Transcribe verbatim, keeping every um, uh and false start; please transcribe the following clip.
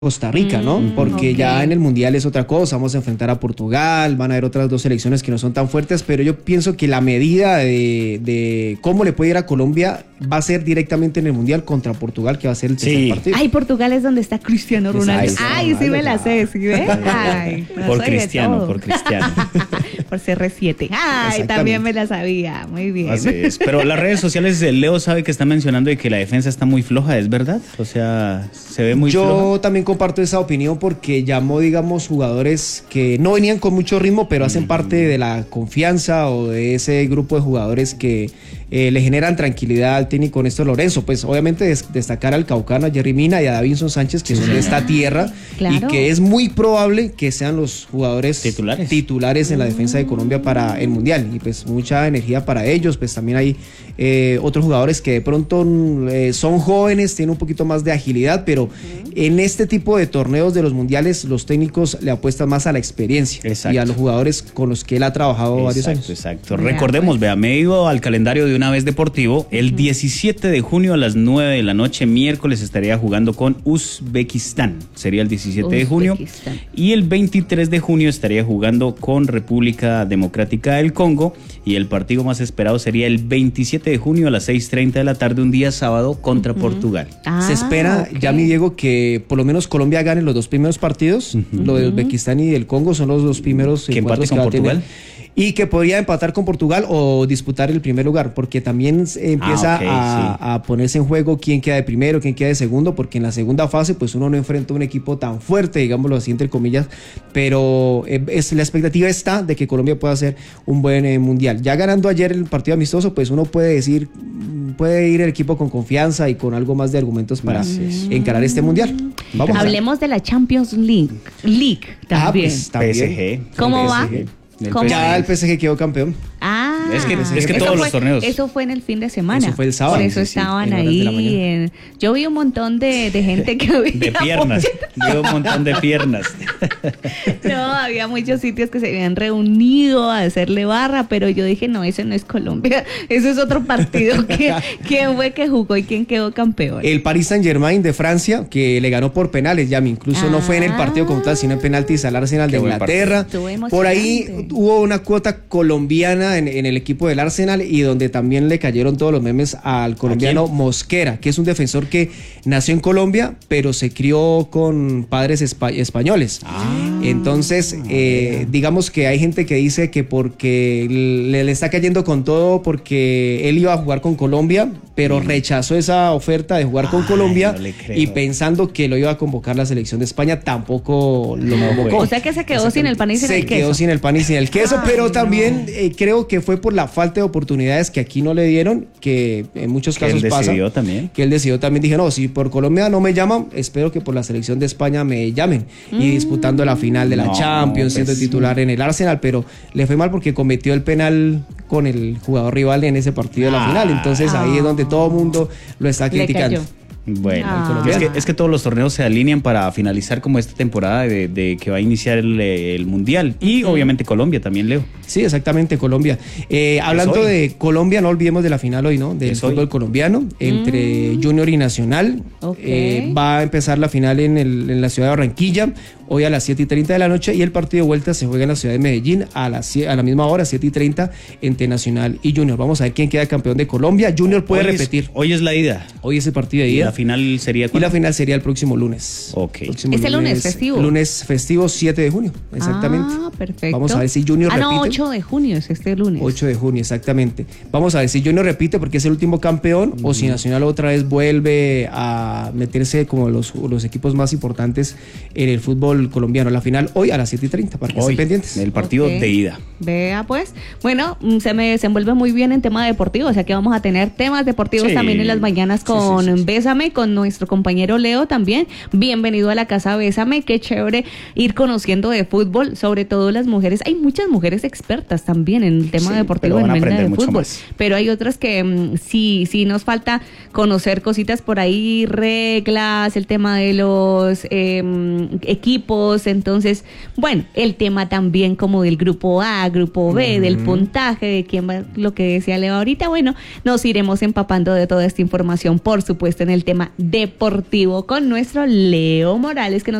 Costa Rica, ¿no? Mm, Porque okay. ya en el Mundial es otra cosa, vamos a enfrentar a Portugal, van a haber otras dos selecciones que no son tan fuertes, pero yo pienso que la medida de, de cómo le puede ir a Colombia va a ser directamente en el Mundial contra Portugal, que va a ser el tercer Sí. partido. Ay, Portugal es donde está Cristiano Ronaldo. Esa, esa, Ay, sí Ronaldo, me la ya. sé, ¿sí ves? Ay, no Por soy de Cristiano, todo. por Cristiano. Por C R siete. Ay, Exactamente. también me la sabía. Muy bien. Así es. Pero las redes sociales de Leo sabe que está mencionando de que la defensa está muy floja, ¿es verdad? O sea, se ve muy Yo floja. también comparto esa opinión porque llamó, digamos, jugadores que no venían con mucho ritmo, pero hacen parte de la confianza o de ese grupo de jugadores que eh, le generan tranquilidad al técnico Néstor Lorenzo. Pues obviamente des- destacar al caucano, a Jerry Mina y a Davinson Sánchez, que son de esta tierra, Claro. y que es muy probable que sean los jugadores Titulares. titulares en la defensa de Colombia para el Mundial. Y pues mucha energía para ellos. Pues también hay eh, otros jugadores que de pronto mm, eh, son jóvenes, tienen un poquito más de agilidad, pero en este tipo de torneos de los mundiales los técnicos le apuestan más a la experiencia Exacto. y a los jugadores con los que él ha trabajado varios Exacto, años. exacto. Ya, Recordemos, vea, me he ido al calendario de una vez deportivo. El diecisiete de junio a las nueve de la noche, miércoles, estaría jugando con Uzbekistán. Sería el diecisiete de junio. Uzbekistán. Y el veintitrés de junio estaría jugando con República Democrática del Congo. Y el partido más esperado sería el veintisiete de junio a las seis treinta de la tarde, un día sábado, contra Portugal. Ah, Se espera, ok. ya mi Diego, que por lo menos Colombia gane los dos primeros partidos. Lo de Uzbekistán y del Congo son los dos primeros Que encuentros empate con va a tener. Portugal. Y que podría empatar con Portugal o disputar el primer lugar, porque también se empieza Ah, ok, a, sí. a ponerse en juego quién queda de primero, quién queda de segundo, porque en la segunda fase pues uno no enfrenta a un equipo tan fuerte, digámoslo así entre comillas, pero eh, es, la expectativa está de que Colombia pueda hacer un buen eh, mundial. Ya ganando ayer el partido amistoso, pues uno puede decir, mm, puede ir el equipo con confianza y con algo más de argumentos para Así es. encarar este mundial. Vamos a- Hablemos de la Champions League. League Ah, también. pues, también. P S G. ¿Cómo el va? P S G. El ¿Cómo? P S G. Ya el P S G quedó campeón. Ah, Es que- es que eso todos los fue- torneos. Eso fue en el fin de semana. Eso fue el sábado, Por eso sí, sí, estaban en horas de la ahí. mañana. en- yo vi un montón de, de gente que había. De piernas. Dio un montón de piernas. No, había muchos sitios que se habían reunido a hacerle barra, pero yo dije, no, eso no es Colombia. Eso es otro partido. que ¿Quién fue que jugó y quién quedó campeón? El Paris Saint Germain de Francia, que le ganó por penales, ya incluso no fue en el partido como tal, sino en penaltis al Arsenal de Qué buen Inglaterra. partido. Estuvo Por ahí emocionante. hubo una cuota colombiana en, en el equipo del Arsenal y donde también le cayeron todos los memes al colombiano Mosquera, que es un defensor que nació en Colombia, pero se crió con padres espa- españoles. Entonces, eh, digamos que hay gente que dice que porque le, le está cayendo con todo porque él iba a jugar con Colombia, pero rechazó esa oferta de jugar con Ay, Colombia no le creo. y pensando que lo iba a convocar la selección de España, tampoco lo No convocó. fue. O sea que se quedó sin el pan y sin Se el queso. quedó sin el pan y sin el queso, Ay, pero no. también eh, creo que fue por la falta de oportunidades que aquí no le dieron, que en muchos Que casos él pasa. decidió también. Que él decidió también, dije, no, si por Colombia no me llaman, espero que por la selección de España me llamen. Y disputando la final de la No, Champions, siendo pues, titular en el Arsenal, pero le fue mal porque cometió el penal con el jugador rival en ese partido de la Ah. final. Entonces ahí es donde todo el mundo lo está Le criticando. cayó. Bueno, Ah. es, que, es que todos los torneos se alinean para finalizar como esta temporada de, de que va a iniciar el, el Mundial. Y obviamente Colombia también, Leo. Sí, exactamente, Colombia. Eh, hablando hoy. de Colombia, no olvidemos de la final hoy, ¿no? Del Es hoy. fútbol colombiano, entre Junior y Nacional. Ok. Eh, va a empezar la final en, el- en la ciudad de Barranquilla, hoy a las siete y treinta de la noche, y el partido de vuelta se juega en la ciudad de Medellín a, las, cie- a la misma hora, siete y treinta, entre Nacional y Junior. Vamos a ver quién queda campeón de Colombia. Junior puede Hoy es- repetir. hoy es la ida. Hoy es el partido de Y ida. la final sería Y ¿cuándo? la final sería el próximo lunes. Ok. Próximo ¿Este lunes festivo? Lunes festivo, siete de junio, exactamente. Ah, perfecto. Vamos a ver si Junior ah, repite. no, ocho de junio es este lunes. ocho de junio, exactamente. Vamos a ver si Junior repite porque es el último campeón o si Nacional otra vez vuelve a meterse como los, los equipos más importantes en el fútbol colombiano. La final hoy a las siete y treinta para que Hoy, estén pendientes. el partido Ok. de ida. Vea pues, bueno, mm, se me desenvuelve muy bien en tema deportivo, o sea que vamos a tener temas deportivos Sí. también en las mañanas Sí, con sí, sí, sí. Bésame, con nuestro compañero Leo también. Bienvenido a la casa Bésame, qué chévere ir conociendo de fútbol, sobre todo las mujeres. Hay muchas mujeres expertas expertas también en el tema Sí, deportivo pero van a en aprender de mucho fútbol. más. Pero hay otras que mm, sí, sí nos falta conocer cositas por ahí, reglas, el tema de los eh, equipos. Entonces, bueno, el tema también como del grupo A, grupo B, uh-huh. del puntaje, de quién va, lo que decía Leo ahorita. Bueno, nos iremos empapando de toda esta información, por supuesto, en el tema deportivo con nuestro Leo Morales, que nos